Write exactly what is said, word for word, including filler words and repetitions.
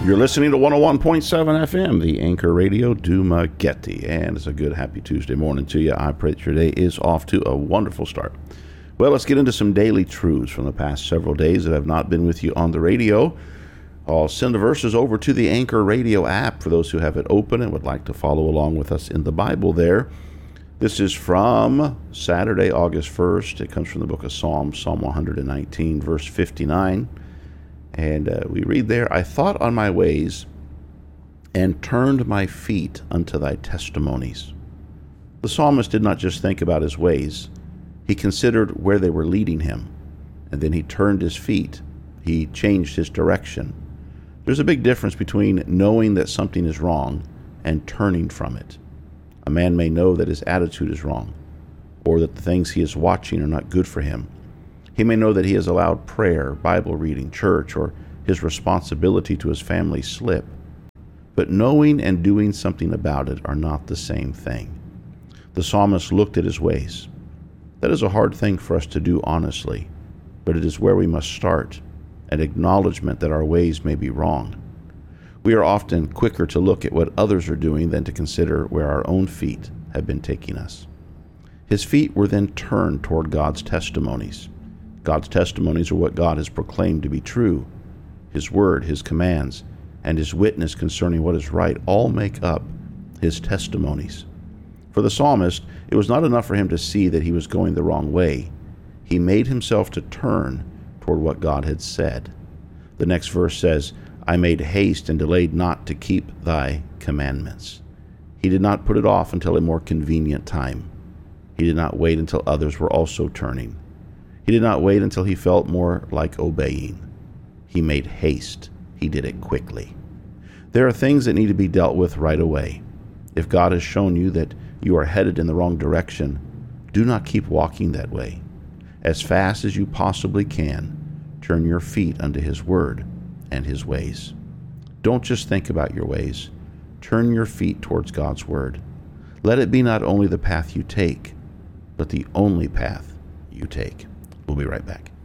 You're listening to one oh one point seven F M, the Anchor Radio Dumaguete, and it's a good, happy Tuesday morning to you. I pray that your day is off to a wonderful start. Well, let's get into some daily truths from the past several days that have not been with you on the radio. I'll send the verses over to the Anchor Radio app for those who have it open and would like to follow along with us in the Bible there. This is from Saturday, August first. It comes from the book of Psalms, Psalm one nineteen, verse fifty-nine. And uh, we read there, I thought on my ways and turned my feet unto thy testimonies. The psalmist did not just think about his ways. He considered where they were leading him. And then he turned his feet. He changed his direction. There's a big difference between knowing that something is wrong and turning from it. A man may know that his attitude is wrong, or that the things he is watching are not good for him. He may know that he has allowed prayer, Bible reading, church, or his responsibility to his family slip. But knowing and doing something about it are not the same thing. The psalmist looked at his ways. That is a hard thing for us to do honestly, but it is where we must start, an acknowledgement that our ways may be wrong. We are often quicker to look at what others are doing than to consider where our own feet have been taking us. His feet were then turned toward God's testimonies. God's testimonies are what God has proclaimed to be true. His word, his commands, and his witness concerning what is right all make up his testimonies. For the psalmist, it was not enough for him to see that he was going the wrong way. He made himself to turn toward what God had said. The next verse says, I made haste and delayed not to keep thy commandments. He did not put it off until a more convenient time. He did not wait until others were also turning. He did not wait until he felt more like obeying. He made haste. He did it quickly. There are things that need to be dealt with right away. If God has shown you that you are headed in the wrong direction, do not keep walking that way. As fast as you possibly can, turn your feet unto his word and his ways. Don't just think about your ways. Turn your feet towards God's word. Let it be not only the path you take, but the only path you take. We'll be right back.